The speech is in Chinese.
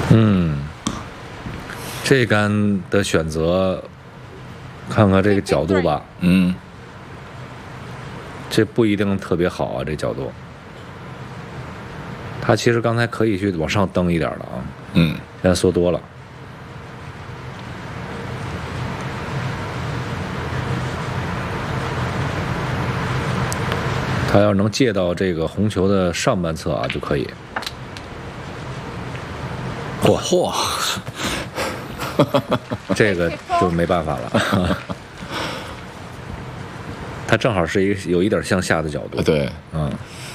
这杆的选择，看看这个角度吧。这不一定特别好啊，这角度。他其实刚才可以去往上蹬一点了啊。现在缩多了。他要能借到这个红球的上半侧啊，就可以。嚯！这个就没办法了。它正好是有一点向下的角度。 对，